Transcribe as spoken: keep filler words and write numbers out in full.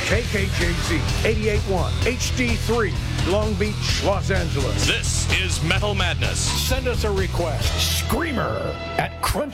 K K J Z eighty-eight point one H D three, Long Beach, Los Angeles. This is Metal Madness. Send us a request. Screamer at crunch